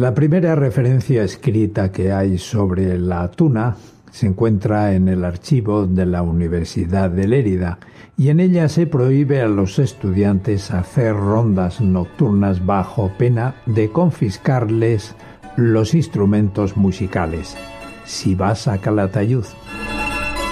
La primera referencia escrita que hay sobre la tuna se encuentra en el archivo de la Universidad de Lérida y en ella se prohíbe a los estudiantes hacer rondas nocturnas bajo pena de confiscarles los instrumentos musicales. Si vas a Calatayud